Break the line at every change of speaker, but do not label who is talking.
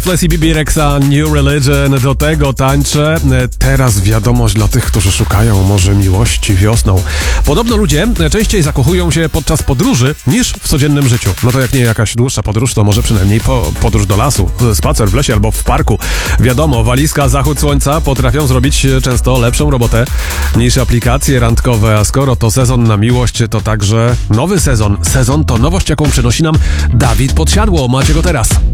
Flashy BB Rexa, New Religion, do tego tańczę. Teraz wiadomość dla tych, którzy szukają może miłości wiosną. Podobno ludzie częściej zakochują się podczas podróży niż w codziennym życiu. No to jak nie jakaś dłuższa podróż, to może przynajmniej podróż do lasu, spacer w lesie albo w parku. Wiadomo, walizka, zachód słońca potrafią zrobić często lepszą robotę niż aplikacje randkowe, a skoro to sezon na miłość, to także nowy sezon. Sezon to nowość, jaką przynosi nam Dawid Podsiadło. Macie go teraz.